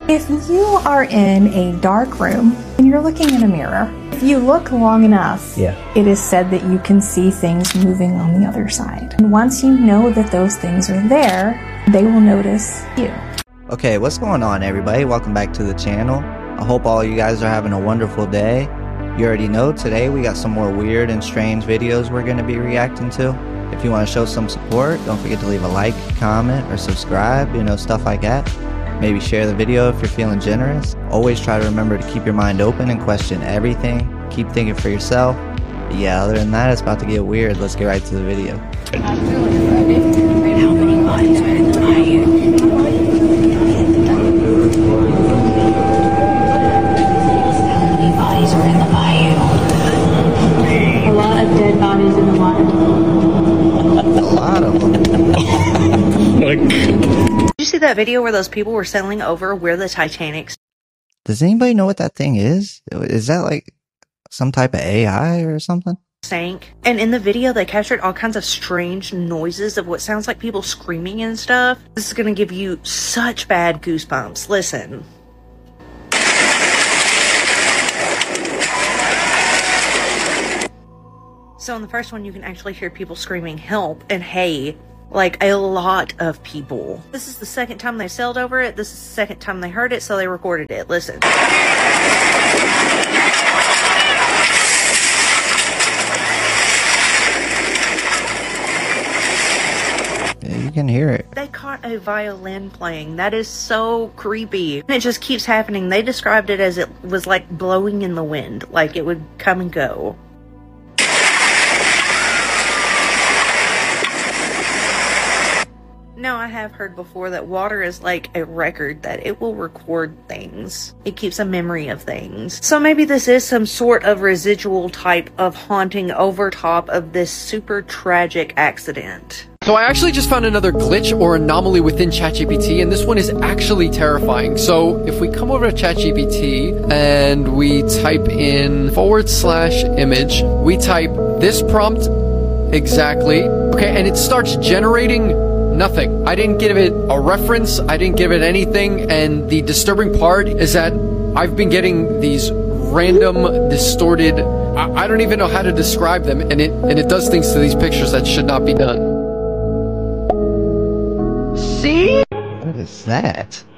If you are in a dark room and you're looking in a mirror, if you look long enough, it is said that you can see things moving on the other side. And once you know that those things are there, they will notice you. Okay, what's going on, everybody? Welcome back to the channel. I hope all you guys are having a wonderful day. You already know today we got some more weird and strange videos we're going to be reacting to. If you want to show some support, don't forget to leave a like, comment, or subscribe, stuff like that. Maybe share the video if you're feeling generous. Always try to remember to keep your mind open and question everything. Keep thinking for yourself. But yeah, other than that, it's about to get weird. Let's get right to the video. How many bodies are in the bayou? How many bodies are in the bayou? A lot of dead bodies in the water. A lot of them. Did you see that video where those people were sailing over where the Titanic's? Does anybody know what that thing is? Is that like some type of AI or something? Sank. And in the video, they captured all kinds of strange noises of what sounds like people screaming and stuff. This is gonna give you such bad goosebumps. Listen. So in the first one, you can actually hear people screaming help and hey. Like a lot of people. This is the second time they sailed over it. This is the second time they heard it, so they recorded it. Listen. Yeah, you can hear it. They caught a violin playing. That is so creepy. And it just keeps happening. They described it as it was like blowing in the wind. Like it would come and go. Now, I have heard before that water is like a record, that it will record things. It keeps a memory of things. So maybe this is some sort of residual type of haunting over top of this super tragic accident. So I actually just found another glitch or anomaly within ChatGPT, and this one is actually terrifying. So if we come over to ChatGPT and we type in /image, we type this prompt exactly, okay, and it starts generating nothing. I didn't give it a reference, I didn't give it anything, and the disturbing part is that I've been getting these random, distorted, I don't even know how to describe them, and it does things to these pictures that should not be done. See? What is that?